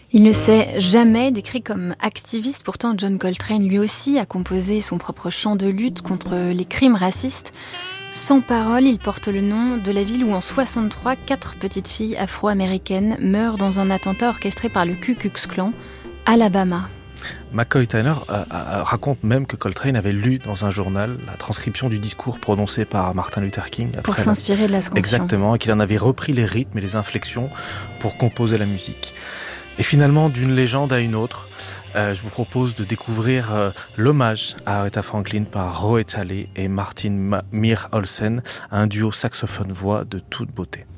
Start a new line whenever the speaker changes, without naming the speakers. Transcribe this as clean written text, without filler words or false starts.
Il ne s'est jamais décrit comme activiste, pourtant John Coltrane lui aussi a composé son propre chant de lutte contre les crimes racistes. Sans parole, il porte le nom de la ville où en 63, 4 petites filles afro-américaines meurent dans un attentat orchestré par le Ku Klux Klan, Alabama.
McCoy Tyner raconte même que Coltrane avait lu dans un journal la transcription du discours prononcé par Martin Luther King.
Pour s'inspirer de la Scansion.
Exactement, et qu'il en avait repris les rythmes et les inflexions pour composer la musique. Et finalement, d'une légende à une autre, je vous propose de découvrir l'hommage à Aretha Franklin par Roy Talley et Martin Mir Olsen, un duo saxophone-voix de toute beauté.